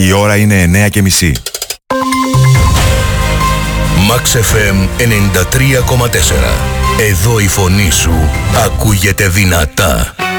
Η ώρα είναι 9:30. Max FM 93,4. Εδώ η φωνή σου ακούγεται δυνατά.